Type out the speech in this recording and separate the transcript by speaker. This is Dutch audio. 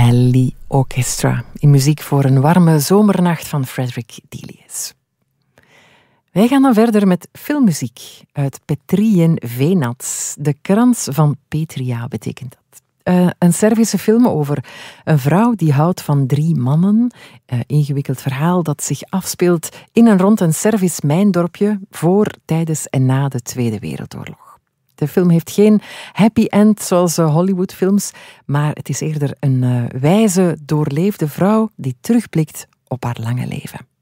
Speaker 1: Halley Orchestra in muziek voor een warme zomernacht van Frederick Delius. Wij gaan dan verder met filmmuziek uit Petrien Venats. De krans van Petria betekent dat. Een Servische film over een vrouw die houdt van 3 mannen. Ingewikkeld verhaal dat zich afspeelt in en rond een Servisch mijndorpje voor, tijdens en na de Tweede Wereldoorlog. De film heeft geen happy end zoals Hollywoodfilms, maar het is eerder een wijze, doorleefde vrouw die terugblikt op haar lange leven.